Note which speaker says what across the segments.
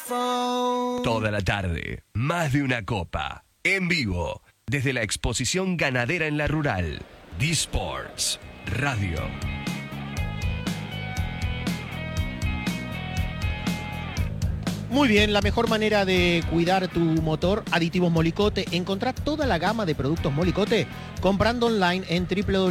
Speaker 1: Toda la tarde, más de una copa. En vivo, desde la exposición ganadera en la Rural. D-Sports Radio.
Speaker 2: Muy bien, la mejor manera de cuidar tu motor, Aditivos Molicote. Encontrá toda la gama de productos Molicote comprando online en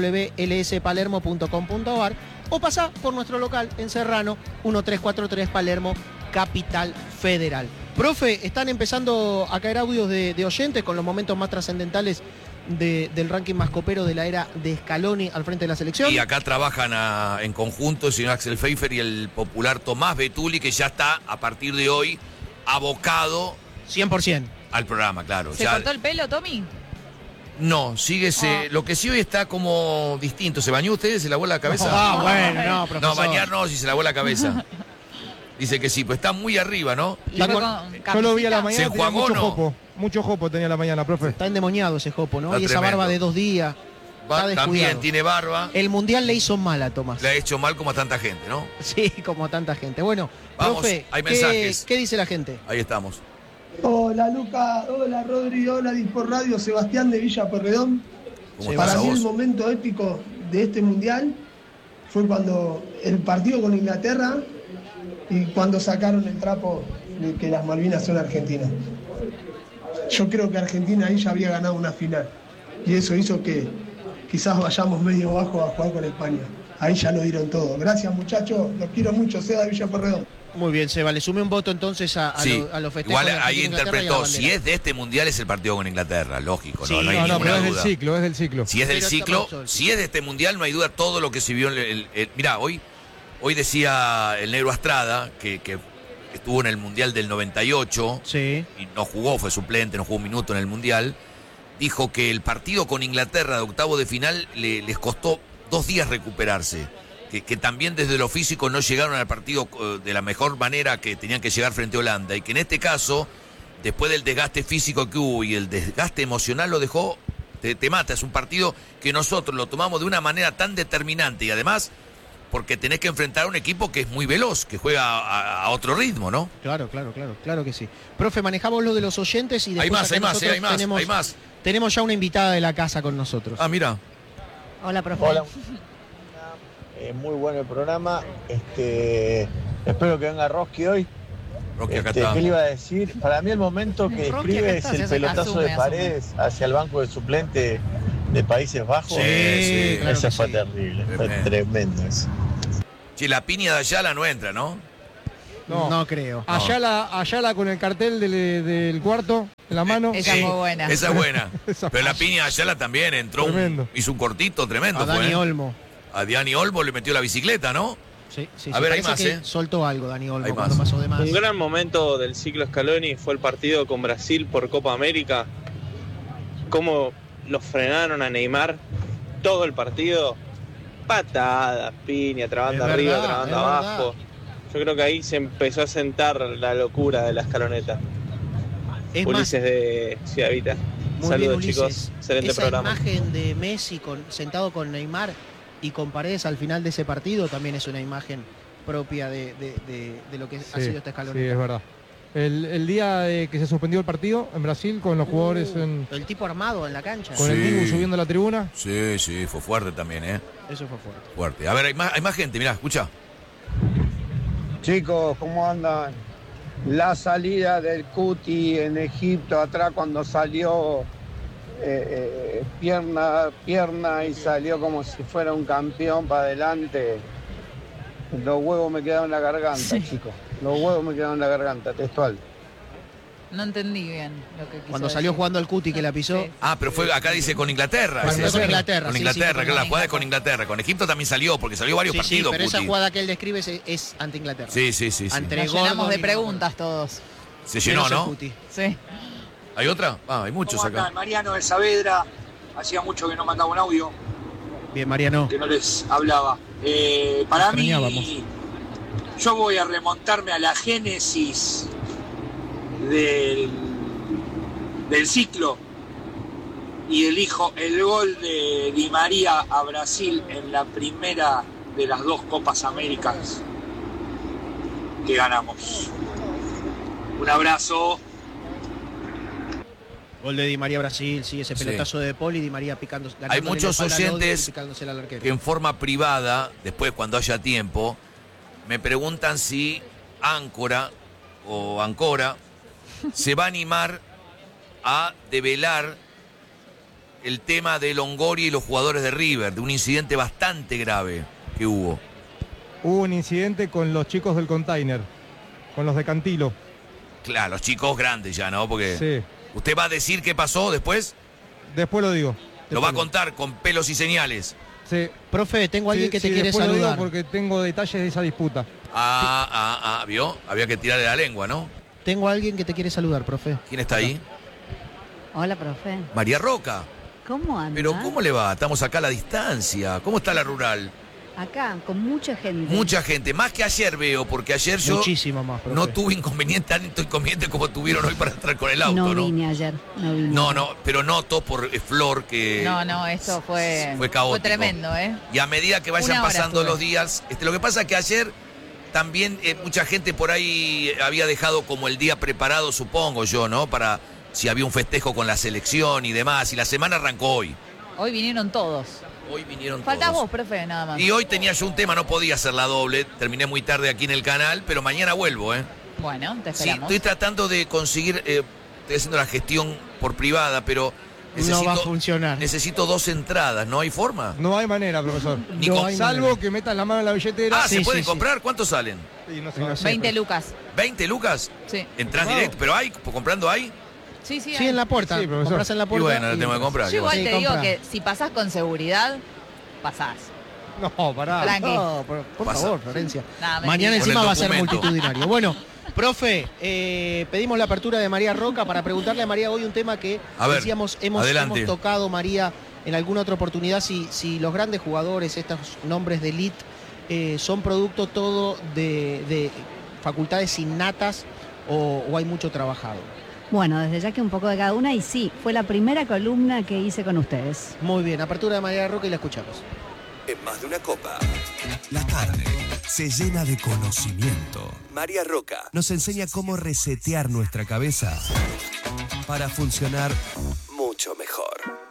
Speaker 2: www.lspalermo.com.ar o pasá por nuestro local en Serrano, 1343 Palermo, Capital Federal. Profe, están empezando a caer audios de oyentes con los momentos más trascendentales del ranking más copero de la era de Scaloni al frente de la selección.
Speaker 3: Y acá trabajan en conjunto el señor Axel Pfeiffer y el popular Tomás Betuli, que ya está a partir de hoy abocado
Speaker 2: 100%
Speaker 3: al programa, claro.
Speaker 4: ¿Se cortó el pelo, Tommy?
Speaker 3: No, síguese. Lo que sí hoy está como distinto. ¿Se bañó usted? ¿Se lavó la cabeza?
Speaker 2: Bueno, no, profesor.
Speaker 3: No, bañar no, si se lavó la cabeza. Dice que sí, pues está muy arriba, ¿no?
Speaker 4: Yo
Speaker 5: lo vi a la mañana,
Speaker 3: ¿Se
Speaker 5: tenía
Speaker 3: enjuagó, no?
Speaker 5: Mucho jopo tenía a la mañana, profe.
Speaker 2: Está endemoniado ese jopo, ¿no?
Speaker 3: Está
Speaker 2: Y esa
Speaker 3: tremendo.
Speaker 2: barba de 2 días.
Speaker 3: También tiene barba.
Speaker 2: El Mundial le hizo mal a Tomás.
Speaker 3: Le ha hecho mal como a tanta gente, ¿no?
Speaker 2: Sí, como a tanta gente. Bueno,
Speaker 3: Vamos,
Speaker 2: profe,
Speaker 3: hay mensajes.
Speaker 2: ¿qué dice la gente?
Speaker 3: Ahí estamos.
Speaker 6: Hola Luca, hola Rodri, hola Dispor Radio, Sebastián de Villa Pueyrredón.
Speaker 3: ¿Cómo
Speaker 6: Para
Speaker 3: estás
Speaker 6: mí el
Speaker 3: vos?
Speaker 6: momento épico de este mundial fue cuando el partido con Inglaterra y cuando sacaron el trapo de que las Malvinas son argentinas. Yo creo que Argentina ahí ya había ganado una final y eso hizo que quizás vayamos medio bajo a jugar con España. Ahí ya lo dieron todo. Gracias muchachos, los quiero mucho, Seba de Villa Pueyrredón.
Speaker 2: Muy bien, Seba, le sumé un voto entonces a los festejos.
Speaker 3: Igual
Speaker 2: de
Speaker 3: ahí
Speaker 2: Argentina-Inglaterra y a la
Speaker 3: interpretó,
Speaker 2: bandera.
Speaker 3: si es de este mundial es el partido con Inglaterra, lógico,
Speaker 2: Sí,
Speaker 3: no hay
Speaker 5: No,
Speaker 3: ninguna
Speaker 5: pero es del
Speaker 3: duda.
Speaker 5: ciclo, es del ciclo.
Speaker 3: Si es del
Speaker 2: Pero
Speaker 3: ciclo,
Speaker 2: estamos-
Speaker 3: si es de este mundial, no hay duda todo lo que se vio en mirá, hoy decía el negro Astrada que estuvo en el mundial del 98
Speaker 2: Sí.
Speaker 3: y no jugó, fue suplente, no jugó un minuto en el mundial. Dijo que el partido con Inglaterra de octavo de final les costó 2 días recuperarse. Que también desde lo físico no llegaron al partido de la mejor manera que tenían que llegar frente a Holanda. Y que en este caso, después del desgaste físico que hubo y el desgaste emocional lo dejó, te mata. Es un partido que nosotros lo tomamos de una manera tan determinante y además porque tenés que enfrentar a un equipo que es muy veloz, que juega a otro ritmo, ¿no?
Speaker 2: Claro que sí. Profe, manejamos lo de los oyentes y después
Speaker 3: Hay más, hay más.
Speaker 2: Tenemos ya una invitada de la casa con nosotros.
Speaker 3: Ah, mira.
Speaker 4: Hola, profe.
Speaker 7: Hola. Muy bueno el programa. Espero que venga Roski hoy.
Speaker 3: Rocky acá está.
Speaker 7: ¿Qué le iba a decir? Para mí el momento que
Speaker 4: Rocky
Speaker 7: describe
Speaker 4: acá
Speaker 7: es
Speaker 4: está,
Speaker 7: el
Speaker 4: se
Speaker 7: pelotazo
Speaker 4: asume,
Speaker 7: de Paredes hacia el banco de suplente de Países Bajos.
Speaker 3: Sí,
Speaker 2: claro
Speaker 7: Ese
Speaker 2: que
Speaker 7: fue
Speaker 2: sí.
Speaker 7: terrible, fue
Speaker 3: Tremendo.
Speaker 7: tremendo eso.
Speaker 3: Si la piña de Ayala no entra, ¿no?
Speaker 2: No creo.
Speaker 5: Ayala con el cartel del cuarto en la mano.
Speaker 4: Esa es muy buena.
Speaker 3: Esa es buena.
Speaker 5: Esa-
Speaker 3: Pero la piña de Ayala también entró,
Speaker 5: Tremendo.
Speaker 3: hizo un cortito tremendo.
Speaker 2: A Dani
Speaker 3: fue, ¿eh?
Speaker 2: Olmo.
Speaker 3: A Dani Olmo le metió la bicicleta, ¿no?
Speaker 2: Sí,
Speaker 3: A ver, hay
Speaker 2: parece
Speaker 3: más,
Speaker 2: que soltó algo Dani Olmo
Speaker 3: Hay
Speaker 2: cuando
Speaker 3: más.
Speaker 2: pasó de más.
Speaker 8: Un gran momento del ciclo Scaloni fue el partido con Brasil por Copa América. Cómo lo frenaron a Neymar todo el partido. Patadas, piña, trabando
Speaker 2: Es
Speaker 8: arriba,
Speaker 2: verdad,
Speaker 8: trabando
Speaker 2: es
Speaker 8: abajo. Yo creo que ahí se empezó a sentar la locura de la escaloneta.
Speaker 2: Es más,
Speaker 8: Ulises de Ciudad Vita.
Speaker 2: muy
Speaker 8: Saludos,
Speaker 2: bien, Ulises.
Speaker 8: chicos. Excelente
Speaker 2: Esa
Speaker 8: programa.
Speaker 2: imagen de Messi sentado con Neymar y con Paredes al final de ese partido también es una imagen propia de lo que ha sido esta escaloneta.
Speaker 5: Sí, es verdad. El día que se suspendió el partido en Brasil con los jugadores
Speaker 2: El tipo armado en la cancha.
Speaker 5: con el
Speaker 3: Sí.
Speaker 5: Dibu subiendo a la tribuna.
Speaker 3: Sí, fue fuerte también, ¿eh?
Speaker 2: Eso fue fuerte.
Speaker 3: Fuerte. A ver, hay más gente, mirá, escucha.
Speaker 9: Chicos, ¿cómo andan? La salida del Cuti en Egipto, atrás cuando salió pierna y salió como si fuera un campeón para adelante. Los huevos me quedaron en la garganta, chicos. Los huevos me quedaron en la garganta, textual.
Speaker 4: No entendí bien lo que quiso
Speaker 2: Cuando salió
Speaker 4: decir.
Speaker 2: jugando al Cuti que la pisó.
Speaker 4: Sí.
Speaker 3: Ah, pero fue acá dice con Inglaterra.
Speaker 2: Cuando
Speaker 3: es
Speaker 2: fue
Speaker 3: eso.
Speaker 2: con Inglaterra,
Speaker 3: Con
Speaker 2: sí,
Speaker 3: Inglaterra,
Speaker 2: sí,
Speaker 3: claro, la
Speaker 2: con
Speaker 3: jugada es con Inglaterra. Con Egipto también salió, porque salió varios
Speaker 2: Sí,
Speaker 3: partidos.
Speaker 2: pero esa
Speaker 3: Cuti.
Speaker 2: jugada que él describe es ante Inglaterra.
Speaker 3: Sí.
Speaker 2: Entre
Speaker 4: Nos llenamos
Speaker 2: Gordon
Speaker 4: de
Speaker 2: y-
Speaker 4: preguntas todos.
Speaker 3: Se llenó,
Speaker 2: Menos el
Speaker 3: ¿no?
Speaker 2: Cuti.
Speaker 4: Sí.
Speaker 3: ¿Hay otra? Ah, hay muchos
Speaker 10: ¿Cómo
Speaker 3: acá.
Speaker 10: andan? Mariano de Saavedra, hacía mucho que no mandaba un audio,
Speaker 2: Bien, Mariano.
Speaker 10: que no les hablaba. Para mí,
Speaker 2: Extrañábamos.
Speaker 10: yo voy a remontarme a la génesis del ciclo y elijo el gol de Di María a Brasil en la primera de las 2 Copas Américas que ganamos. Un abrazo.
Speaker 2: Gol de Di María Brasil, sí, ese pelotazo
Speaker 3: Sí.
Speaker 2: de Poli, Di María picando.
Speaker 3: Hay muchos oyentes
Speaker 2: al arquero.
Speaker 3: que en forma privada, después cuando haya tiempo, me preguntan si Áncora o Ancora se va a animar a develar el tema de Longoria y los jugadores de River, de un incidente bastante grave que hubo.
Speaker 5: Hubo un incidente con los chicos del container, con los de Cantilo.
Speaker 3: Claro, los chicos grandes ya, ¿no? Porque
Speaker 5: Sí.
Speaker 3: usted va a decir qué pasó después,
Speaker 5: Después lo digo.
Speaker 3: lo va a contar con pelos y señales.
Speaker 5: Sí.
Speaker 2: Profe, tengo alguien que te quiere
Speaker 5: después lo digo
Speaker 2: saludar.
Speaker 5: porque tengo detalles de esa disputa.
Speaker 3: ¿Vio? Había que tirarle la lengua, ¿no?
Speaker 2: Tengo alguien que te quiere saludar, profe.
Speaker 3: ¿Quién está ahí?
Speaker 11: Hola, profe.
Speaker 3: María Roca.
Speaker 11: ¿Cómo anda?
Speaker 3: Pero ¿cómo le va? Estamos acá a la distancia. ¿Cómo está la rural?
Speaker 11: Acá, con mucha gente.
Speaker 3: Mucha gente, más que ayer veo, porque ayer yo
Speaker 2: Muchísimo más, profe.
Speaker 3: no tuve tanto inconveniente como tuvieron hoy para entrar con el auto,
Speaker 11: No
Speaker 3: ¿no?
Speaker 11: vine ayer, no vine.
Speaker 3: No, pero noto por Flor que
Speaker 4: No, esto fue
Speaker 3: caótico.
Speaker 4: fue tremendo, ¿eh?
Speaker 3: Y a medida que vayan
Speaker 4: Una hora
Speaker 3: pasando
Speaker 4: estuve.
Speaker 3: los días, lo que pasa es que ayer también mucha gente por ahí había dejado como el día preparado, supongo yo, ¿no? Para si había un festejo con la selección y demás, y la semana arrancó hoy.
Speaker 4: Hoy vinieron todos.
Speaker 3: Hoy vinieron
Speaker 4: Faltás
Speaker 3: todos.
Speaker 4: vos, profe, nada más.
Speaker 3: Y hoy tenía yo un tema, no podía hacer la doble, terminé muy tarde aquí en el canal, pero mañana vuelvo, ¿eh?
Speaker 4: Bueno, te
Speaker 3: Sí,
Speaker 4: esperamos.
Speaker 3: estoy tratando de conseguir, estoy haciendo la gestión por privada, pero
Speaker 2: No va a funcionar.
Speaker 3: necesito 2 entradas, ¿no hay forma?
Speaker 5: No hay manera, profesor.
Speaker 3: Ni con-
Speaker 2: hay
Speaker 5: Salvo
Speaker 2: manera.
Speaker 5: que metas la mano en la billetera.
Speaker 3: ¿se pueden comprar? ¿Cuántos salen?
Speaker 5: Sí, no sé.
Speaker 2: No sé,
Speaker 4: 20
Speaker 2: profe.
Speaker 4: lucas.
Speaker 3: ¿20 lucas?
Speaker 4: Sí.
Speaker 3: ¿Entras
Speaker 2: Wow.
Speaker 3: directo? ¿Pero hay? ¿Comprando hay?
Speaker 4: Sí,
Speaker 2: Sí, en la puerta.
Speaker 5: Sí, profesor.
Speaker 2: Compras en la
Speaker 3: Y
Speaker 2: puerta.
Speaker 3: bueno, la tengo que comprar.
Speaker 4: Yo igual
Speaker 2: Sí,
Speaker 4: te digo
Speaker 2: compra.
Speaker 4: que si pasás con seguridad, pasás.
Speaker 5: No, pará.
Speaker 4: Tranqui.
Speaker 2: No, por
Speaker 3: Pasa.
Speaker 2: favor, Florencia.
Speaker 4: Nada,
Speaker 2: Mañana
Speaker 4: mentira.
Speaker 2: encima
Speaker 3: Con el
Speaker 2: va a ser
Speaker 3: documento.
Speaker 2: multitudinario. Bueno, profe, pedimos la apertura de María Roca para preguntarle a María hoy un tema que
Speaker 3: A ver,
Speaker 2: decíamos, hemos
Speaker 3: adelante.
Speaker 2: tocado, María, en alguna otra oportunidad, si los grandes jugadores, estos nombres de elite, son producto todo de facultades innatas o hay mucho trabajado.
Speaker 11: Bueno, desde ya que un poco de cada una, y sí, fue la primera columna que hice con ustedes.
Speaker 2: Muy bien, apertura de María Roca y la escuchamos.
Speaker 1: En Más de una Copa, la tarde se llena de conocimiento. María Roca nos enseña cómo resetear nuestra cabeza para funcionar mucho mejor.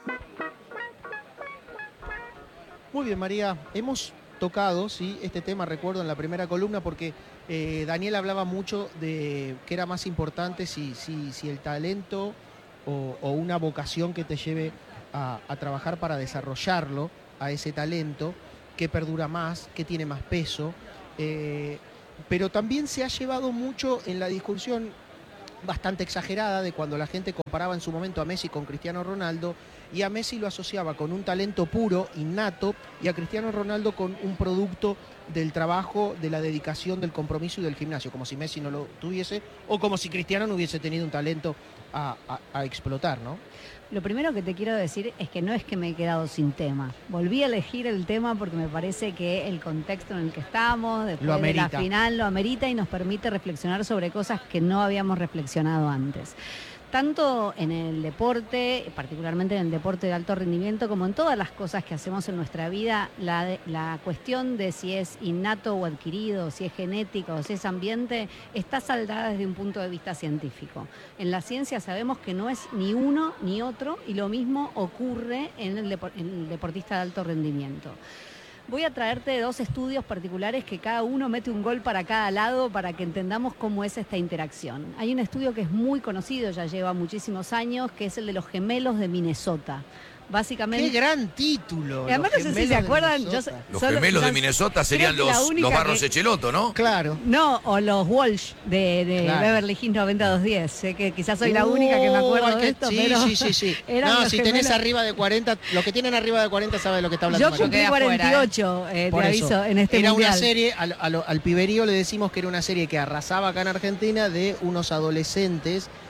Speaker 2: Muy bien, María, hemos tocado, sí, este tema, recuerdo, en la primera columna, porque Daniel hablaba mucho de que era más importante si el talento o una vocación que te lleve a trabajar para desarrollarlo, a ese talento, que perdura más, que tiene más peso, pero también se ha llevado mucho en la discusión bastante exagerada de cuando la gente comparaba en su momento a Messi con Cristiano Ronaldo, y a Messi lo asociaba con un talento puro, innato, y a Cristiano Ronaldo con un producto del trabajo, de la dedicación, del compromiso y del gimnasio, como si Messi no lo tuviese, o como si Cristiano no hubiese tenido un talento a explotar, ¿no?
Speaker 11: Lo primero que te quiero decir es que no es que me he quedado sin tema. Volví a elegir el tema porque me parece que el contexto en el que estamos, después
Speaker 2: Lo
Speaker 11: de la
Speaker 2: amerita.
Speaker 11: final, lo amerita y nos permite reflexionar sobre cosas que no habíamos reflexionado antes. Tanto en el deporte, particularmente en el deporte de alto rendimiento, como en todas las cosas que hacemos en nuestra vida, la cuestión de si es innato o adquirido, si es genético o si es ambiente, está saldada desde un punto de vista científico. En la ciencia sabemos que no es ni uno ni otro, y lo mismo ocurre en el deportista de alto rendimiento. Voy a traerte 2 estudios particulares que cada uno mete un gol para cada lado para que entendamos cómo es esta interacción. Hay un estudio que es muy conocido, ya lleva muchísimos años, que es el de los gemelos de Minnesota. Básicamente...
Speaker 2: ¡Qué gran título!
Speaker 11: Y además
Speaker 2: Los
Speaker 11: no sé si
Speaker 2: gemelos
Speaker 11: se
Speaker 2: de
Speaker 11: acuerdan...
Speaker 2: Minnesota.
Speaker 3: Los gemelos de Minnesota serían
Speaker 11: creo que la
Speaker 3: los
Speaker 11: única
Speaker 3: Barros
Speaker 11: que-
Speaker 3: Echeloto, ¿no?
Speaker 2: Claro.
Speaker 11: No, o los Walsh de
Speaker 2: Claro.
Speaker 11: Beverly Hills 90210. Sé que quizás soy la única que me acuerdo de esto,
Speaker 2: sí,
Speaker 11: pero...
Speaker 2: sí.
Speaker 11: eran
Speaker 2: No,
Speaker 11: los
Speaker 2: si tenés
Speaker 11: gemelos.
Speaker 2: arriba de 40, los que tienen arriba de 40 saben de lo que está hablando.
Speaker 11: Yo
Speaker 2: María.
Speaker 11: cumplí
Speaker 4: quedé afuera,
Speaker 11: 48,
Speaker 2: Por
Speaker 11: te
Speaker 2: eso.
Speaker 11: aviso, en este
Speaker 2: Era
Speaker 11: mundial.
Speaker 2: una serie, al piberío le decimos que era una serie que arrasaba acá en Argentina, de unos adolescentes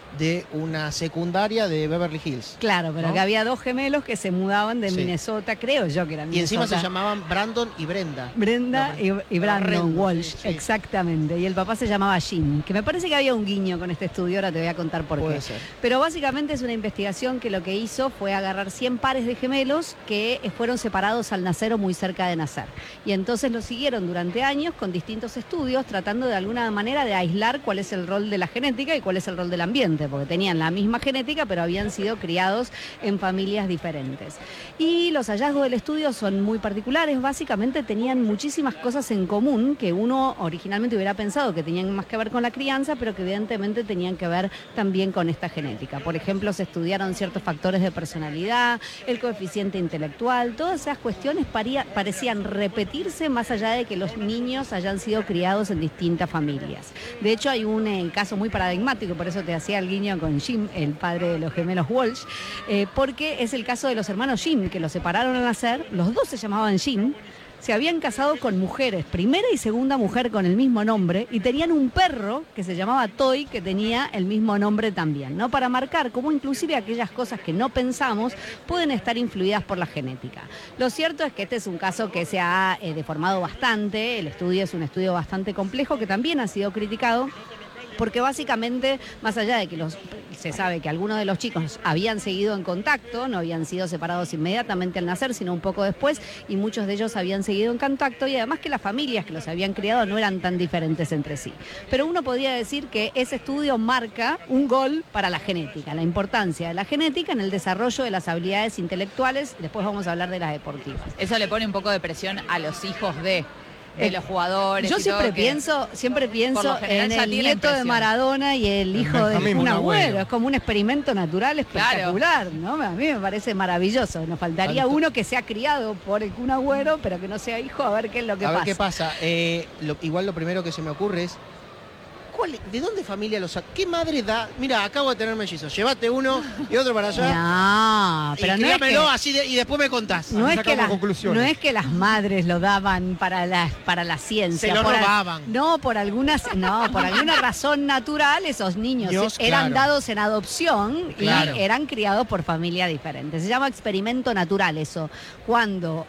Speaker 2: de una secundaria de Beverly Hills.
Speaker 11: Claro, pero
Speaker 2: ¿no?
Speaker 11: que había 2 gemelos que se mudaban de
Speaker 2: Sí.
Speaker 11: Minnesota, creo yo que eran
Speaker 2: Y encima
Speaker 11: Minnesota.
Speaker 2: se llamaban Brandon y Brenda.
Speaker 11: Brenda y Brandon
Speaker 2: Horrendo,
Speaker 11: Walsh,
Speaker 2: sí, sí.
Speaker 11: exactamente. Y el papá se llamaba Jim, que me parece que había un guiño con este estudio, ahora te voy a contar por
Speaker 2: Puede
Speaker 11: qué.
Speaker 2: ser.
Speaker 11: Pero básicamente es una investigación que lo que hizo fue agarrar 100 pares de gemelos que fueron separados al nacer o muy cerca de nacer. Y entonces los siguieron durante años con distintos estudios, tratando de alguna manera de aislar cuál es el rol de la genética y cuál es el rol del ambiente, porque tenían la misma genética, pero habían sido criados en familias diferentes. Y los hallazgos del estudio son muy particulares, básicamente tenían muchísimas cosas en común que uno originalmente hubiera pensado que tenían más que ver con la crianza, pero que evidentemente tenían que ver también con esta genética. Por ejemplo, se estudiaron ciertos factores de personalidad, el coeficiente intelectual, todas esas cuestiones parecían repetirse más allá de que los niños hayan sido criados en distintas familias. De hecho, hay un caso muy paradigmático, por eso te hacía el guiño con Jim, el padre de los gemelos Walsh, porque es el caso de los hermanos Jim, que los separaron al nacer, los dos se llamaban Jim, se habían casado con mujeres, primera y segunda mujer con el mismo nombre, y tenían un perro que se llamaba Toy, que tenía el mismo nombre también, ¿no? Para marcar cómo inclusive aquellas cosas que no pensamos pueden estar influidas por la genética. Lo cierto es que este es un caso que se ha deformado bastante, el estudio es un estudio bastante complejo que también ha sido criticado, porque básicamente, más allá de que se sabe que algunos de los chicos habían seguido en contacto, no habían sido separados inmediatamente al nacer, sino un poco después, y muchos de ellos habían seguido en contacto, y además que las familias que los habían criado no eran tan diferentes entre sí. Pero uno podría decir que ese estudio marca un gol para la genética, la importancia de la genética en el desarrollo de las habilidades intelectuales, después vamos a hablar de las deportivas.
Speaker 4: Eso le pone un poco de presión a los hijos de los jugadores.
Speaker 11: Yo
Speaker 4: y
Speaker 11: siempre
Speaker 4: todo,
Speaker 11: pienso
Speaker 4: por lo general
Speaker 11: en
Speaker 4: ya
Speaker 11: el
Speaker 4: tienen
Speaker 11: nieto de
Speaker 4: presión.
Speaker 11: Maradona y el hijo del
Speaker 5: Benjamín
Speaker 11: Kun
Speaker 5: Kun
Speaker 11: Agüero.
Speaker 5: Agüero.
Speaker 11: Es como un experimento natural espectacular, ¿no? A mí me parece maravilloso. Nos faltaría
Speaker 2: Tanto.
Speaker 11: uno que sea criado por el Kun Agüero, pero que no sea hijo, a ver qué es lo que
Speaker 2: A ver
Speaker 11: pasa.
Speaker 2: qué pasa. Igual lo primero que se me ocurre es, ¿de dónde familia los saca? ¿Qué madre da? Mira, acabo de tener mellizos. Llévate uno y otro para allá.
Speaker 11: No, pero
Speaker 2: y
Speaker 11: no es
Speaker 2: críamelo
Speaker 11: que...
Speaker 2: así y después me contás.
Speaker 11: No es, que
Speaker 5: conclusiones.
Speaker 11: no es que las madres lo daban para la ciencia.
Speaker 2: Se lo robaban.
Speaker 11: Por alguna razón natural esos niños
Speaker 2: Dios,
Speaker 11: eran
Speaker 2: claro.
Speaker 11: dados en adopción
Speaker 2: Claro.
Speaker 11: y eran criados por familias diferentes. Se llama experimento natural eso, cuando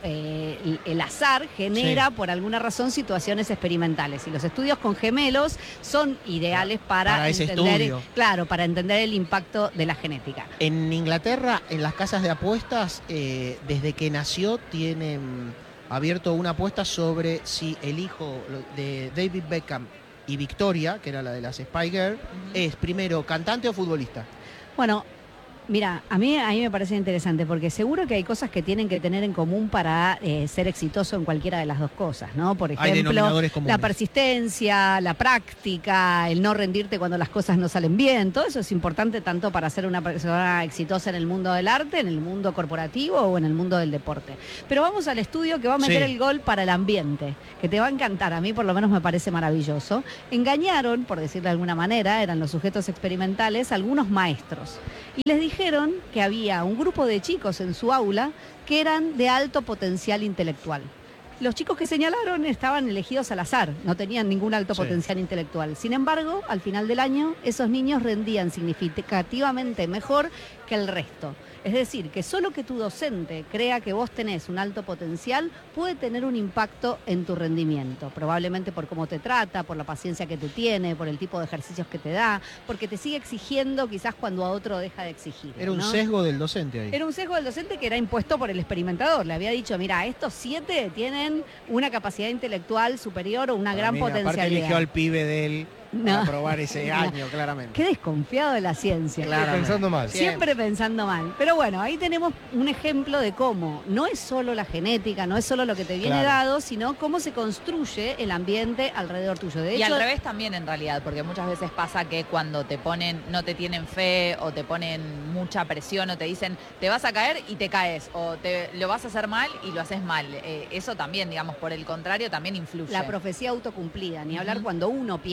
Speaker 11: el azar genera
Speaker 2: Sí.
Speaker 11: por alguna razón situaciones experimentales. Y los estudios con gemelos son ideales para
Speaker 2: ese
Speaker 11: entender,
Speaker 2: estudio.
Speaker 11: claro, para entender el impacto de la genética.
Speaker 2: En Inglaterra, en las casas de apuestas, desde que nació, tienen abierto una apuesta sobre si el hijo de David Beckham y Victoria, que era la de las Spy Girls, es primero cantante o futbolista.
Speaker 11: Bueno, mira, a mí me parece interesante porque seguro que hay cosas que tienen que tener en común para ser exitoso en cualquiera de las dos cosas, ¿no? Por
Speaker 2: Hay
Speaker 11: ejemplo,
Speaker 2: denominadores comunes.
Speaker 11: la persistencia, la práctica, el no rendirte cuando las cosas no salen bien, todo eso es importante tanto para ser una persona exitosa en el mundo del arte, en el mundo corporativo o en el mundo del deporte. Pero vamos al estudio que va a meter
Speaker 2: Sí.
Speaker 11: el gol para el ambiente, que te va a encantar, a mí por lo menos me parece maravilloso. Engañaron, por decirlo de alguna manera, eran los sujetos experimentales, algunos maestros. Y les dijeron que había un grupo de chicos en su aula que eran de alto potencial intelectual. Los chicos que señalaron estaban elegidos al azar, no tenían ningún alto
Speaker 2: Sí.
Speaker 11: potencial intelectual. Sin embargo, al final del año, esos niños rendían significativamente mejor que el resto. Es decir, que solo que tu docente crea que vos tenés un alto potencial puede tener un impacto en tu rendimiento. Probablemente por cómo te trata, por la paciencia que te tiene, por el tipo de ejercicios que te da, porque te sigue exigiendo quizás cuando a otro deja de exigir.
Speaker 2: Era un
Speaker 11: ¿no?
Speaker 2: sesgo del docente ahí.
Speaker 11: Era un sesgo del docente que era impuesto por el experimentador. Le había dicho, mira, estos 7 tienen una capacidad intelectual superior o una gran
Speaker 2: Mira, aparte
Speaker 11: potencialidad.
Speaker 2: eligió al pibe de él
Speaker 11: No.
Speaker 2: para probar ese año, claramente.
Speaker 11: Qué desconfiado de la ciencia.
Speaker 2: Claramente.
Speaker 5: Pensando mal.
Speaker 11: Siempre pensando mal. Pero bueno, ahí tenemos un ejemplo de cómo no es solo la genética, no es solo lo que te viene
Speaker 2: Claro.
Speaker 11: dado, sino cómo se construye el ambiente alrededor tuyo. De
Speaker 4: Y
Speaker 11: hecho,
Speaker 4: al revés también en realidad, porque muchas veces pasa que cuando te ponen, no te tienen fe o te ponen mucha presión o te dicen te vas a caer y te caes o lo vas a hacer mal y lo haces mal. Eso también, digamos, por el contrario, también influye.
Speaker 11: la profecía autocumplida, ni hablar
Speaker 4: Ujú.
Speaker 11: cuando uno piensa que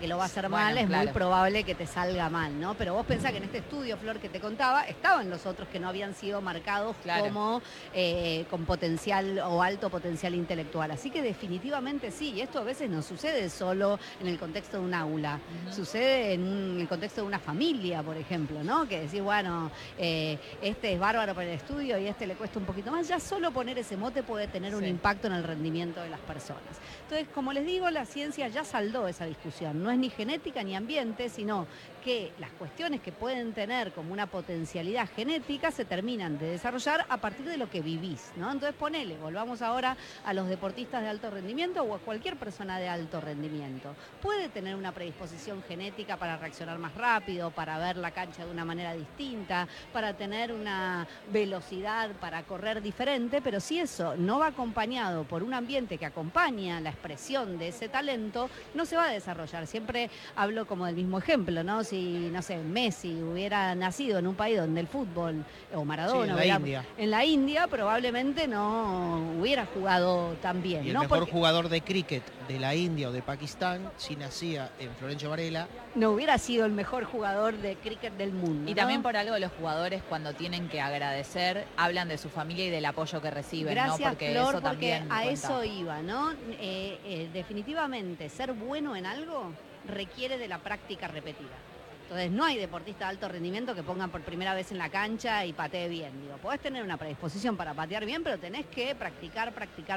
Speaker 11: lo va a hacer
Speaker 4: Bueno,
Speaker 11: mal, es
Speaker 4: claro.
Speaker 11: muy probable que te salga mal, ¿no? Pero vos pensás que en este estudio, Flor, que te contaba, estaban los otros que no habían sido marcados
Speaker 4: Claro.
Speaker 11: como con potencial o alto potencial intelectual. Así que definitivamente sí, y esto a veces no sucede solo en el contexto de un aula, sucede en el contexto de una familia, por ejemplo, ¿no? Que decís, bueno, este es bárbaro para el estudio y este le cuesta un poquito más. Ya solo poner ese mote puede tener un impacto en el rendimiento de las personas. Entonces, como les digo, la ciencia ya saldó esa discusión. No es ni genética ni ambiente, sino que las cuestiones que pueden tener como una potencialidad genética se terminan de desarrollar a partir de lo que vivís, ¿no? Entonces volvamos ahora a los deportistas de alto rendimiento o a cualquier persona de alto rendimiento. Puede tener una predisposición genética para reaccionar más rápido, para ver la cancha de una manera distinta, para tener una velocidad para correr diferente, pero si eso no va acompañado por un ambiente que acompaña la expresión de ese talento, no se va a desarrollar. Siempre hablo como del mismo ejemplo, ¿no? Si, no sé, Messi hubiera nacido en un país donde el fútbol, o Maradona, en la India, probablemente no hubiera jugado tan bien.
Speaker 2: Y el
Speaker 11: ¿no?
Speaker 2: mejor
Speaker 11: Porque
Speaker 2: jugador de cricket de la India o de Pakistán, si nacía en Florencio Varela,
Speaker 11: no hubiera sido el mejor jugador de cricket del mundo.
Speaker 4: Y también por algo los jugadores cuando tienen que agradecer hablan de su familia y del apoyo que reciben,
Speaker 11: Gracias,
Speaker 4: ¿no? Porque
Speaker 11: Flor,
Speaker 4: eso también
Speaker 11: porque a
Speaker 4: cuenta.
Speaker 11: eso iba, ¿no? Definitivamente ser bueno en algo requiere de la práctica repetida. Entonces no hay deportista de alto rendimiento que pongan por primera vez en la cancha y patee bien. Digo, podés tener una predisposición para patear bien, pero tenés que practicar.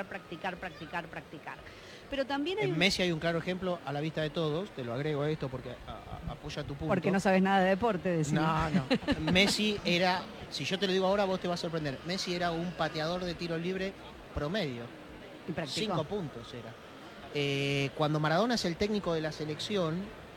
Speaker 11: Pero también hay
Speaker 2: en Messi hay un claro ejemplo a la vista de todos, te lo agrego a esto porque apoya tu punto.
Speaker 11: Porque no sabes nada de deporte, decís.
Speaker 2: No. Messi era, si yo te lo digo ahora, vos te vas a sorprender. Messi era un pateador de tiro libre promedio.
Speaker 11: Y practicó.
Speaker 2: 5 puntos era. Cuando Maradona es el técnico de la selección,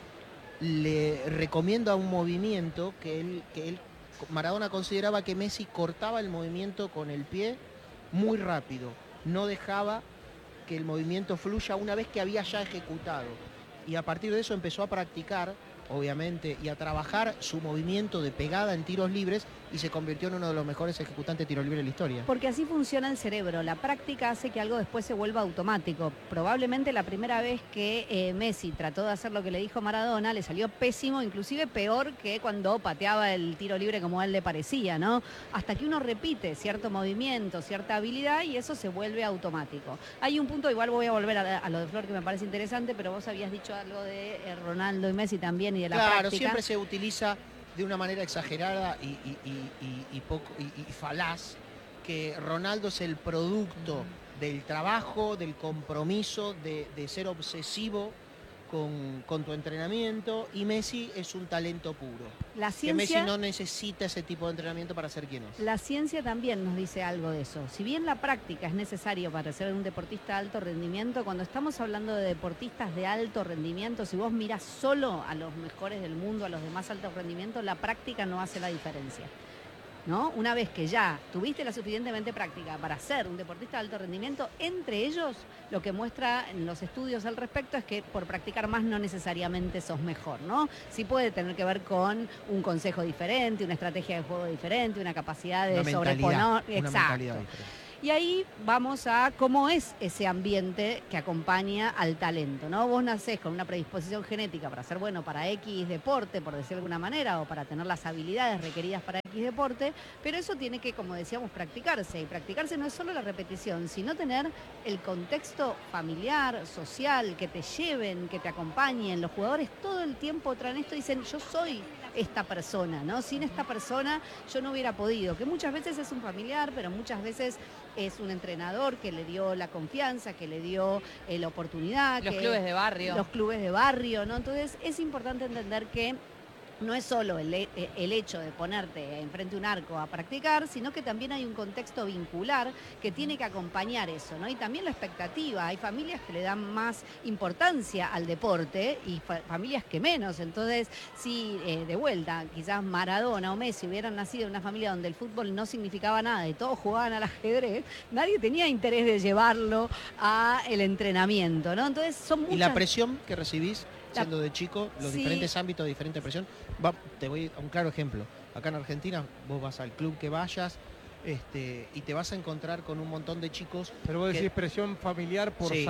Speaker 2: le recomienda un movimiento que Maradona consideraba que Messi cortaba el movimiento con el pie muy rápido. No dejaba que el movimiento fluya una vez que había ya ejecutado. Y a partir de eso empezó a practicar, obviamente, y a trabajar su movimiento de pegada en tiros libres y se convirtió en uno de los mejores ejecutantes de tiros libres de la historia.
Speaker 11: Porque así funciona el cerebro. La práctica hace que algo después se vuelva automático. Probablemente la primera vez que Messi trató de hacer lo que le dijo Maradona, le salió pésimo, inclusive peor que cuando pateaba el tiro libre como a él le parecía, ¿no? Hasta que uno repite cierto movimiento, cierta habilidad y eso se vuelve automático. Hay un punto, igual voy a volver a lo de Flor que me parece interesante, pero vos habías dicho algo de Ronaldo y Messi también y de la práctica.
Speaker 2: Claro, siempre se utiliza de una manera exagerada y falaz, que Ronaldo es el producto del trabajo, del compromiso, de ser obsesivo con tu entrenamiento, y Messi es un talento puro.
Speaker 11: La ciencia,
Speaker 2: que Messi no necesita ese tipo de entrenamiento para ser quien es.
Speaker 11: La ciencia también nos dice algo de eso. Si bien la práctica es necesario para ser un deportista de alto rendimiento, cuando estamos hablando de deportistas de alto rendimiento, si vos mirás solo a los mejores del mundo, a los de más alto rendimiento, la práctica no hace la diferencia, ¿no? Una vez que ya tuviste la suficientemente práctica para ser un deportista de alto rendimiento, entre ellos lo que muestra en los estudios al respecto es que por practicar más no necesariamente sos mejor, ¿no? Sí puede tener que ver con un consejo diferente, una estrategia de juego diferente, una capacidad de sobreponer. Exacto. Y ahí vamos a cómo es ese ambiente que acompaña al talento, ¿no? Vos nacés con una predisposición genética para ser bueno para X deporte, por decir de alguna manera, o para tener las habilidades requeridas para X deporte, pero eso tiene que, como decíamos, practicarse. Y practicarse no es solo la repetición, sino tener el contexto familiar, social, que te lleven, que te acompañen. Los jugadores todo el tiempo traen esto y dicen, yo soy esta persona, ¿no? Sin esta persona yo no hubiera podido, que muchas veces es un familiar, pero muchas veces es un entrenador que le dio la confianza, que le dio la oportunidad.
Speaker 4: Los clubes de barrio.
Speaker 11: Los clubes de barrio, ¿no? Entonces es importante entender que no es solo el hecho de ponerte enfrente de un arco a practicar, sino que también hay un contexto vincular que tiene que acompañar eso, ¿no? Y también la expectativa. Hay familias que le dan más importancia al deporte y familias que menos. Entonces, si de vuelta, quizás Maradona o Messi hubieran nacido en una familia donde el fútbol no significaba nada y todos jugaban al ajedrez, nadie tenía interés de llevarlo a el entrenamiento, ¿no? Entonces, son muchas...
Speaker 2: ¿Y la presión que recibís siendo de chico, los diferentes ámbitos de diferente presión? Te voy a un claro ejemplo. Acá en Argentina, vos vas al club que vayas, y te vas a encontrar con un montón de chicos.
Speaker 5: Pero vos decís presión familiar por
Speaker 2: Sí.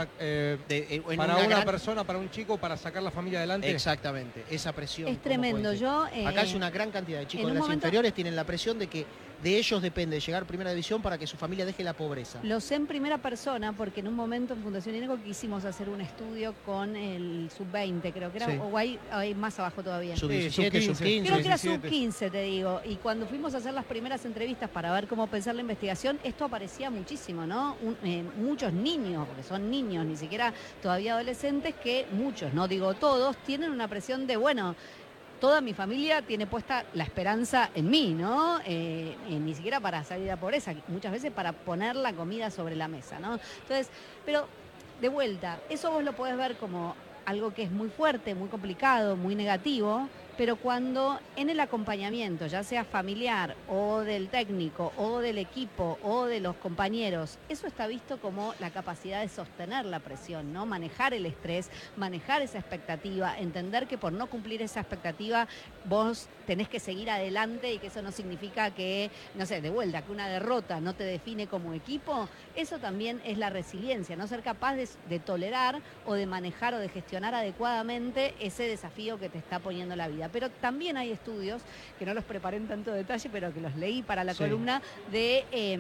Speaker 5: para una persona, para un chico, para sacar la familia adelante.
Speaker 2: Exactamente, esa presión.
Speaker 11: Es tremendo.
Speaker 2: Acá es una gran cantidad de chicos de las inferiores tienen la presión de que de ellos depende llegar a primera división para que su familia deje la pobreza.
Speaker 11: Lo sé en primera persona porque en un momento en Fundación INECO quisimos hacer un estudio con el sub-20, creo que era,
Speaker 2: Sí.
Speaker 11: o hay más abajo todavía.
Speaker 2: Sub-17, sub-15.
Speaker 11: Creo que era sub-15, te digo. Y cuando fuimos a hacer las primeras entrevistas para ver cómo pensar la investigación, esto aparecía muchísimo, ¿no? Muchos niños, porque son niños, ni siquiera todavía adolescentes, que muchos, no digo todos, tienen una presión de, bueno, toda mi familia tiene puesta la esperanza en mí, ¿no? Ni siquiera para salir de la pobreza, muchas veces para poner la comida sobre la mesa, ¿no? Entonces, pero de vuelta, eso vos lo podés ver como algo que es muy fuerte, muy complicado, muy negativo, pero cuando en el acompañamiento, ya sea familiar o del técnico o del equipo o de los compañeros, eso está visto como la capacidad de sostener la presión, ¿no? Manejar el estrés, manejar esa expectativa, entender que por no cumplir esa expectativa vos tenés que seguir adelante y que eso no significa que, no sé, de vuelta, que una derrota no te define como equipo, eso también es la resiliencia, no ser capaz de tolerar o de manejar o de gestionar adecuadamente ese desafío que te está poniendo la vida. Pero también hay estudios, que no los preparé en tanto detalle, pero que los leí para la columna, de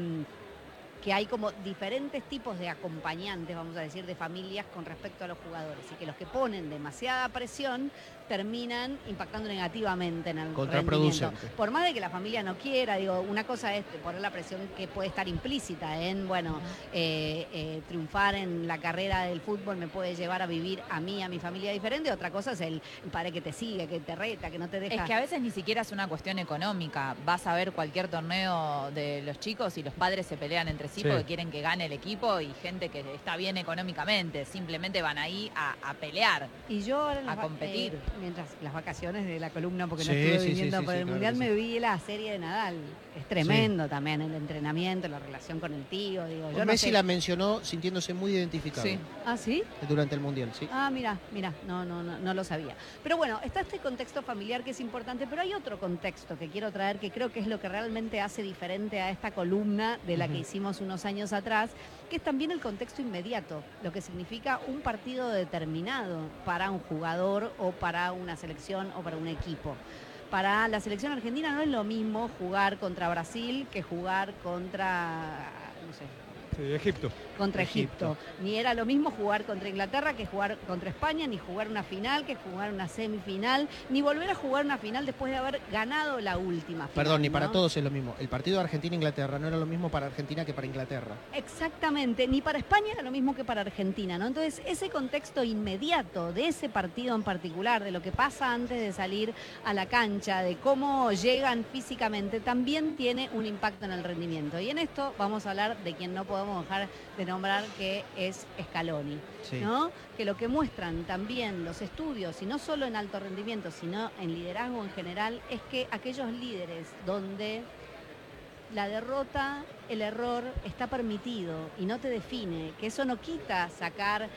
Speaker 11: que hay como diferentes tipos de acompañantes, vamos a decir, de familias con respecto a los jugadores, y que los que ponen demasiada presión terminan impactando negativamente en el rendimiento. Por más de que la familia no quiera, digo, una cosa es poner la presión que puede estar implícita en, bueno, triunfar en la carrera del fútbol me puede llevar a vivir a mí, a mi familia diferente, otra cosa es el padre que te sigue, que te reta, que no te deja.
Speaker 4: Es que a veces ni siquiera es una cuestión económica. Vas a ver cualquier torneo de los chicos y los padres se pelean entre sí porque quieren que gane el equipo, y gente que está bien económicamente, simplemente van ahí a pelear,
Speaker 11: y yo
Speaker 4: a competir.
Speaker 11: Mientras las vacaciones de la columna, porque no estuve viviendo por el Mundial, me vi la serie de Nadal. Es tremendo también el entrenamiento, la relación con el tío. Digo, yo
Speaker 2: Messi la mencionó sintiéndose muy identificado.
Speaker 11: Sí. ¿Ah, sí?
Speaker 2: Durante el Mundial, sí.
Speaker 11: Ah, mira, no lo sabía. Pero bueno, está este contexto familiar que es importante, pero hay otro contexto que quiero traer que creo que es lo que realmente hace diferente a esta columna de la que hicimos unos años atrás, que es también el contexto inmediato, lo que significa un partido determinado para un jugador o para una selección o para un equipo. Para la selección argentina no es lo mismo jugar contra Brasil que jugar contra, no sé,
Speaker 5: Egipto.
Speaker 11: Contra Egipto. Ni era lo mismo jugar contra Inglaterra que jugar contra España, ni jugar una final que jugar una semifinal, ni volver a jugar una final después de haber ganado la última final.
Speaker 2: Perdón, ni para todos es lo mismo. El partido de Argentina-Inglaterra no era lo mismo para Argentina que para Inglaterra.
Speaker 11: Exactamente, ni para España era lo mismo que para Argentina, ¿no? Entonces, ese contexto inmediato de ese partido en particular, de lo que pasa antes de salir a la cancha, de cómo llegan físicamente, también tiene un impacto en el rendimiento. Y en esto vamos a hablar de quien no podemos dejar de nombrar, que es Scaloni, ¿no? Que lo que muestran también los estudios, y no solo en alto rendimiento, sino en liderazgo en general, es que aquellos líderes donde la derrota, el error está permitido y no te define, que eso no quita sacar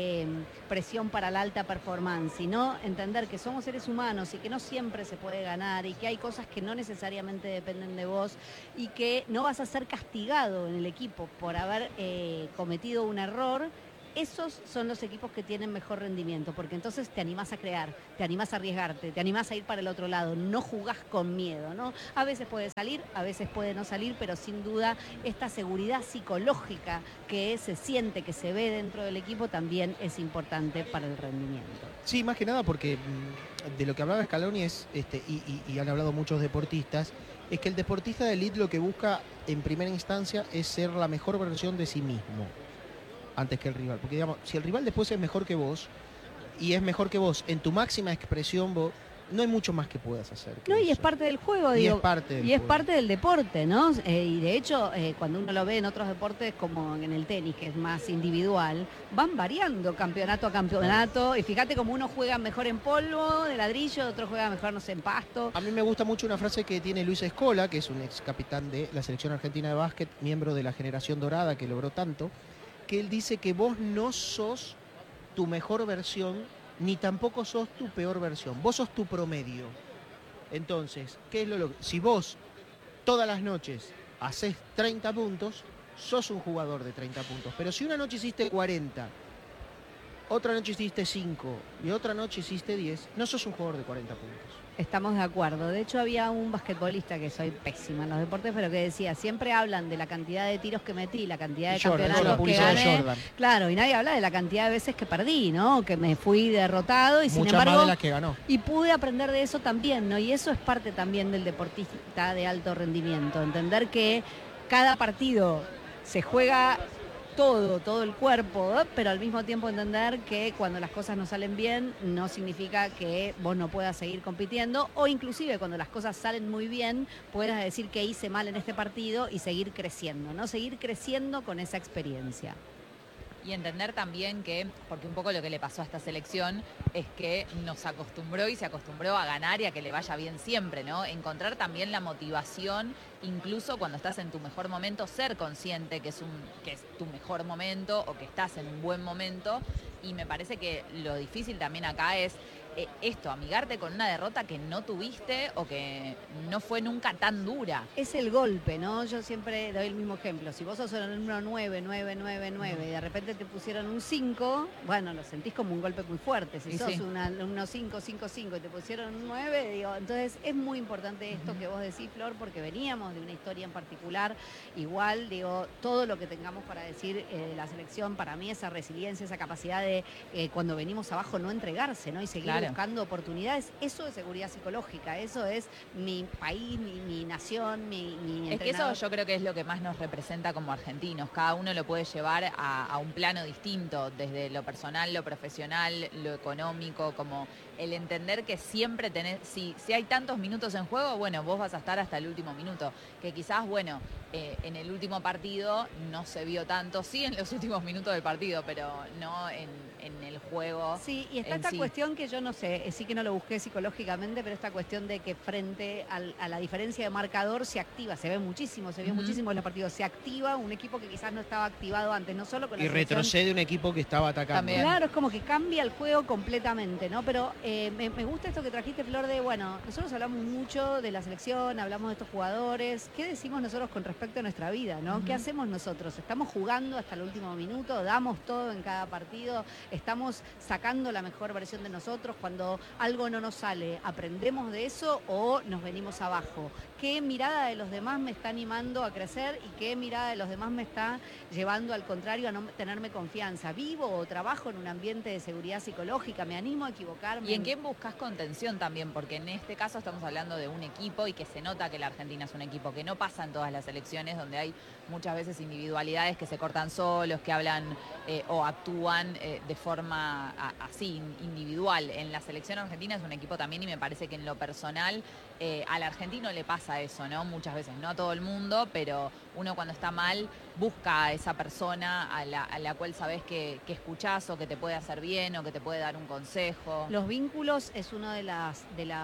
Speaker 11: presión para la alta performance, sino entender que somos seres humanos y que no siempre se puede ganar, y que hay cosas que no necesariamente dependen de vos, y que no vas a ser castigado en el equipo por haber cometido un error. Esos son los equipos que tienen mejor rendimiento, porque entonces te animás a crear, te animás a arriesgarte, te animás a ir para el otro lado, no jugás con miedo, ¿no? A veces puede salir, a veces puede no salir, pero sin duda esta seguridad psicológica que se siente, que se ve dentro del equipo, también es importante para el rendimiento.
Speaker 2: Sí, más que nada porque de lo que hablaba Scaloni es, y han hablado muchos deportistas, es que el deportista de elite lo que busca en primera instancia es ser la mejor versión de sí mismo antes que el rival, porque digamos, si el rival después es mejor que vos, y es mejor que vos en tu máxima expresión, vos, no hay mucho más que puedas hacer.
Speaker 11: No, y es parte del juego,
Speaker 2: y
Speaker 11: digo,
Speaker 2: es parte del
Speaker 11: y es
Speaker 2: juego.
Speaker 11: parte del deporte, ¿no? Y de hecho, cuando uno lo ve en otros deportes, como en el tenis, que es más individual, van variando campeonato a campeonato, y fíjate como uno juega mejor en polvo, de ladrillo, otro juega mejor, no sé, en pasto.
Speaker 2: A mí me gusta mucho una frase que tiene Luis Escola, que es un ex capitán de la selección argentina de básquet, miembro de la generación dorada que logró tanto, que él dice que vos no sos tu mejor versión, ni tampoco sos tu peor versión. Vos sos tu promedio. Entonces, ¿qué es si vos todas las noches haces 30 puntos, sos un jugador de 30 puntos. Pero si una noche hiciste 40, otra noche hiciste 5 y otra noche hiciste 10, no sos un jugador de 40 puntos.
Speaker 11: Estamos de acuerdo. De hecho, había un basquetbolista, que soy pésima en los deportes, pero que decía, siempre hablan de la cantidad de tiros que metí, la cantidad de campeonatos que gané. Claro, y nadie habla de la cantidad de veces que perdí, ¿no? Que me fui derrotado y sin embargo...
Speaker 2: más de las que ganó.
Speaker 11: Y pude aprender de eso también, ¿no? Y eso es parte también del deportista de alto rendimiento. Entender que cada partido se juega todo el cuerpo, pero al mismo tiempo entender que cuando las cosas no salen bien no significa que vos no puedas seguir compitiendo, o inclusive cuando las cosas salen muy bien puedas decir que hice mal en este partido y seguir creciendo, ¿no? Seguir creciendo con esa experiencia.
Speaker 4: Y entender también que, porque un poco lo que le pasó a esta selección es que nos acostumbró y se acostumbró a ganar y a que le vaya bien siempre, ¿no? Encontrar también la motivación, incluso cuando estás en tu mejor momento, ser consciente que es tu mejor momento o que estás en un buen momento. Y me parece que lo difícil también acá es esto, amigarte con una derrota que no tuviste o que no fue nunca tan dura.
Speaker 11: Es el golpe, ¿no? Yo siempre doy el mismo ejemplo. Si vos sos en el número 9, 9, 9, 9 y de repente te pusieron un 5, bueno, lo sentís como un golpe muy fuerte. Si sos un 5, 5, 5 y te pusieron un 9, digo, entonces es muy importante esto que vos decís, Flor, porque veníamos de una historia en particular. Igual, digo, todo lo que tengamos para decir de la selección, para mí esa resiliencia, esa capacidad de cuando venimos abajo no entregarse, ¿no? Y seguir buscando oportunidades, eso es seguridad psicológica, eso es mi país, mi nación, mi entrenador.
Speaker 4: Es que eso yo creo que es lo que más nos representa como argentinos, cada uno lo puede llevar a un plano distinto, desde lo personal, lo profesional, lo económico, como el entender que siempre tenés, si hay tantos minutos en juego, bueno, vos vas a estar hasta el último minuto, que quizás, bueno, en el último partido no se vio tanto, sí en los últimos minutos del partido, pero no en el juego.
Speaker 11: Sí, y está esta cuestión que yo no sé, sí que no lo busqué psicológicamente, pero esta cuestión de que frente a la diferencia de marcador se activa, se ve muchísimo en los partidos, se activa un equipo que quizás no estaba activado antes, no solo con la selección.
Speaker 2: Retrocede un equipo que estaba atacando.
Speaker 11: También. Claro, es como que cambia el juego completamente, ¿no? Pero me gusta esto que trajiste, Flor, de, bueno, nosotros hablamos mucho de la selección, hablamos de estos jugadores, ¿qué decimos nosotros con respecto a nuestra vida, ¿no? ¿Qué hacemos nosotros? ¿Estamos jugando hasta el último minuto? ¿Damos todo en cada partido? ¿Estamos sacando la mejor versión de nosotros? Cuando algo no nos sale, ¿aprendemos de eso o nos venimos abajo? ¿Qué mirada de los demás me está animando a crecer y qué mirada de los demás me está llevando al contrario a no tenerme confianza? ¿Vivo o trabajo en un ambiente de seguridad psicológica? ¿Me animo a equivocarme?
Speaker 4: ¿Y en quién buscas contención también? Porque en este caso estamos hablando de un equipo y que se nota que la Argentina es un equipo, que no pasa en todas las elecciones, donde hay muchas veces individualidades que se cortan solos, que hablan o actúan de forma así, individual. En la selección argentina es un equipo también y me parece que en lo personal al argentino le pasa eso, ¿no? Muchas veces, no a todo el mundo, pero uno cuando está mal busca a esa persona a la cual sabes que escuchás o que te puede hacer bien o que te puede dar un consejo.
Speaker 11: Los vínculos es uno de las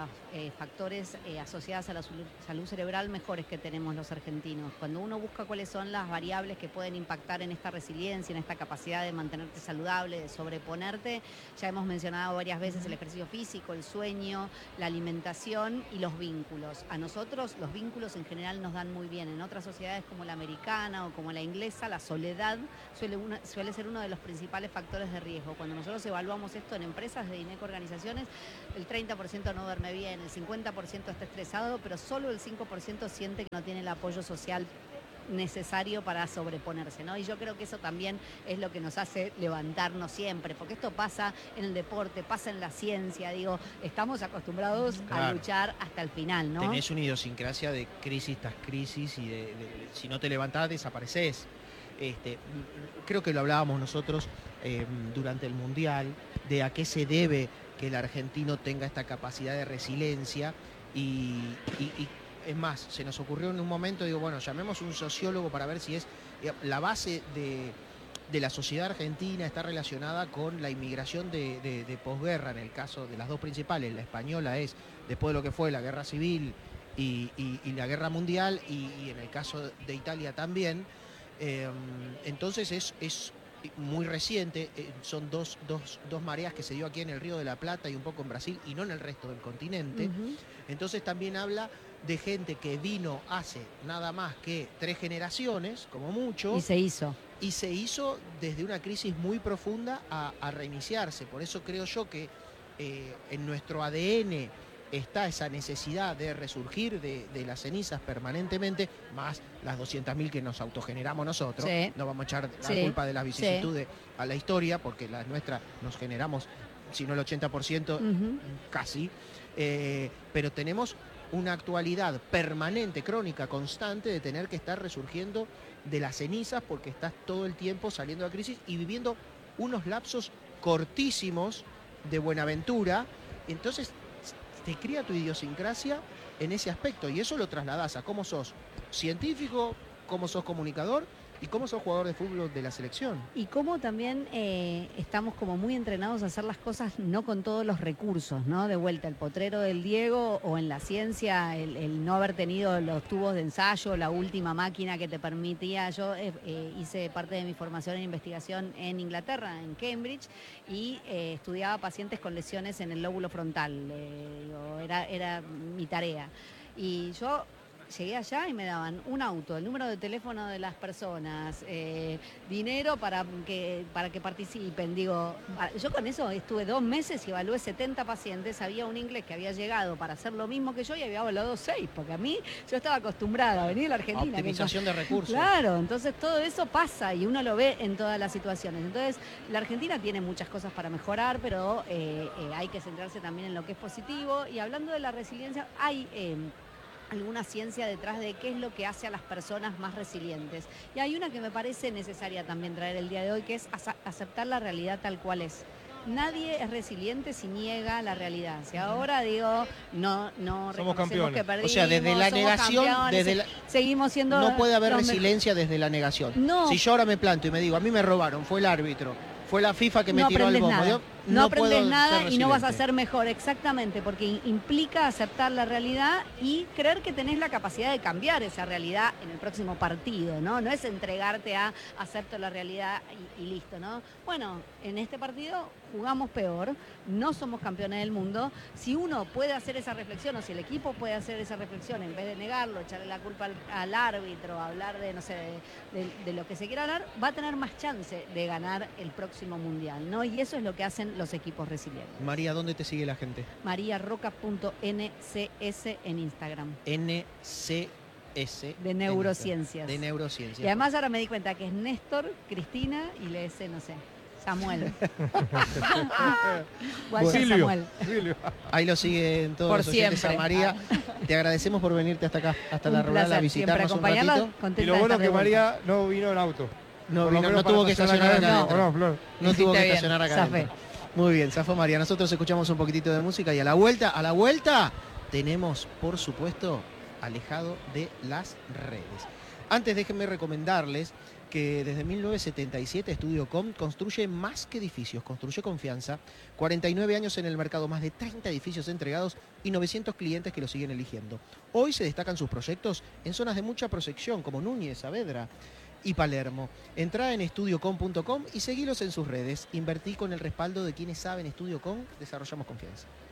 Speaker 11: factores asociados a la salud cerebral mejores que tenemos los argentinos. Cuando uno busca cuáles son las variables que pueden impactar en esta resiliencia, en esta capacidad de mantenerte saludable, de sobreponerte, ya hemos mencionado varias veces el ejercicio físico, el sueño, la alimentación y los vínculos. A nosotros los vínculos en general nos dan muy bien. En otras sociedades como la americana o como la inglesa, la soledad suele ser uno de los principales factores de riesgo. Cuando nosotros evaluamos esto en empresas de INECO organizaciones, el 30% no duerme bien, el 50% está estresado, pero solo el 5% siente que no tiene el apoyo social necesario para sobreponerse, ¿no? Y yo creo que eso también es lo que nos hace levantarnos siempre, porque esto pasa en el deporte, pasa en la ciencia, digo, estamos acostumbrados a luchar hasta el final, ¿no?
Speaker 2: Tenés una idiosincrasia de crisis tras crisis y si no te levantás desapareces. Creo que lo hablábamos nosotros durante el Mundial, de a qué se debe que el argentino tenga esta capacidad de resiliencia y es más, se nos ocurrió en un momento, digo, bueno, llamemos a un sociólogo para ver si es la base de la sociedad argentina está relacionada con la inmigración de posguerra, en el caso de las dos principales. La española es después de lo que fue la guerra civil y la guerra mundial, y en el caso de Italia también. Entonces es muy reciente, son dos mareas que se dio aquí en el Río de la Plata y un poco en Brasil y no en el resto del continente. Entonces también habla de gente que vino hace nada más que 3 generaciones, como mucho.
Speaker 11: Y se hizo.
Speaker 2: Y se hizo desde una crisis muy profunda a reiniciarse. Por eso creo yo que en nuestro ADN está esa necesidad de resurgir de las cenizas permanentemente, más las 200.000 que nos autogeneramos nosotros.
Speaker 11: Sí.
Speaker 2: No vamos a echar la
Speaker 11: Sí.
Speaker 2: culpa de las vicisitudes a la historia, porque las nuestras nos generamos, si no el 80%, casi. Pero tenemos una actualidad permanente, crónica, constante, de tener que estar resurgiendo de las cenizas, porque estás todo el tiempo saliendo de la crisis y viviendo unos lapsos cortísimos de buenaventura. Entonces te cría tu idiosincrasia en ese aspecto, y eso lo trasladás a cómo sos científico, cómo sos comunicador y cómo sos jugador de fútbol de la selección.
Speaker 11: Y cómo también estamos como muy entrenados a hacer las cosas no con todos los recursos, ¿no? De vuelta, el potrero del Diego, o en la ciencia, el no haber tenido los tubos de ensayo, la última máquina que te permitía. Yo hice parte de mi formación en investigación en Inglaterra, en Cambridge, y estudiaba pacientes con lesiones en el lóbulo frontal. Era mi tarea. Y yo llegué allá y me daban un auto, el número de teléfono de las personas, dinero para que participen. Digo, yo con eso estuve 2 meses y evalué 70 pacientes. Había un inglés que había llegado para hacer lo mismo que yo y había evaluado 6, porque a mí, yo estaba acostumbrada a venir a la Argentina.
Speaker 2: Optimización de recursos.
Speaker 11: Claro, entonces todo eso pasa y uno lo ve en todas las situaciones. Entonces, la Argentina tiene muchas cosas para mejorar, pero hay que centrarse también en lo que es positivo. Y hablando de la resiliencia, hay alguna ciencia detrás de qué es lo que hace a las personas más resilientes. Y hay una que me parece necesaria también traer el día de hoy, que es aceptar la realidad tal cual es. Nadie es resiliente si niega la realidad. Si ahora digo, no reconocemos que perdimos,
Speaker 2: o sea, desde la negación,
Speaker 11: seguimos siendo.
Speaker 2: No puede haber resiliencia desde la negación.
Speaker 11: No.
Speaker 2: Si yo ahora me planto y me digo, a mí me robaron, fue el árbitro, fue la FIFA que me tiró al bombo.
Speaker 11: No aprendes nada y no vas a ser mejor, exactamente, porque implica aceptar la realidad y creer que tenés la capacidad de cambiar esa realidad en el próximo partido, ¿no? No es entregarte a acepto la realidad y listo, ¿no? Bueno, en este partido jugamos peor, no somos campeones del mundo. Si uno puede hacer esa reflexión, o si el equipo puede hacer esa reflexión, en vez de negarlo, echarle la culpa al árbitro, hablar de, no sé, de lo que se quiera hablar, va a tener más chance de ganar el próximo mundial, ¿no? Y eso es lo que hacen los equipos resilientes.
Speaker 2: María, ¿dónde te sigue la gente?
Speaker 11: mariarroca.ncs en Instagram.
Speaker 2: NCS.
Speaker 11: De neurociencias.
Speaker 2: De neurociencias.
Speaker 11: Y además ahora me di cuenta que es Néstor, Cristina y le ese, no sé, Samuel.
Speaker 2: Silvio.
Speaker 11: Samuel.
Speaker 2: Ahí lo siguen todos
Speaker 11: por
Speaker 2: los oyentes
Speaker 11: siempre.
Speaker 2: a María. Te agradecemos por venirte hasta acá, hasta la rural, a visitarnos un ratito.
Speaker 5: Y lo bueno es que María no vino en auto.
Speaker 2: No tuvo que estacionar acá adentro. No tuvo que estacionar acá
Speaker 11: Zafé.
Speaker 2: adentro. Muy bien, zafó María. Nosotros escuchamos un poquitito de música y a la vuelta tenemos, por supuesto, alejado de las redes. Antes déjenme recomendarles que desde 1977 Estudio.com construye más que edificios, construye confianza. 49 años en el mercado, más de 30 edificios entregados y 900 clientes que lo siguen eligiendo. Hoy se destacan sus proyectos en zonas de mucha proyección como Núñez, Saavedra y Palermo. Entrá en estudiocom.com y seguilos en sus redes. Invertí con el respaldo de quienes saben. Estudio.com, desarrollamos confianza.